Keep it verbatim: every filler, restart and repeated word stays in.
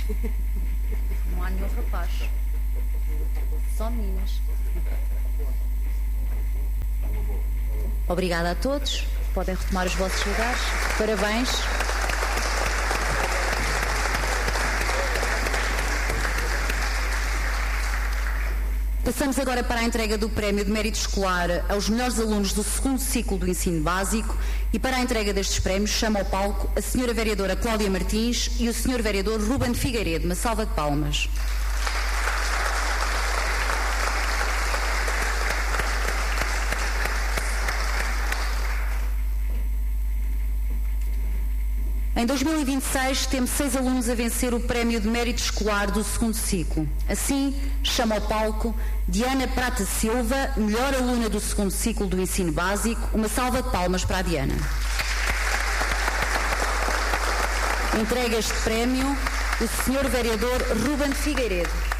Não há nenhum rapaz. Só meninas. Obrigada a todos. Podem retomar os vossos lugares. Parabéns. Passamos agora para a entrega do Prémio de Mérito Escolar aos melhores alunos do segundo ciclo do ensino básico e para a entrega destes prémios chamo ao palco a senhora vereadora Cláudia Martins e o senhor vereador Ruben Figueiredo. Uma salva de palmas. Em dois mil e vinte e seis, temos seis alunos a vencer o Prémio de Mérito Escolar do segundo ciclo. Assim, chamo ao palco Diana Prata Silva, melhor aluna do segundo ciclo do ensino básico. Uma salva de palmas para a Diana. Entrega este prémio o senhor vereador Ruben Figueiredo.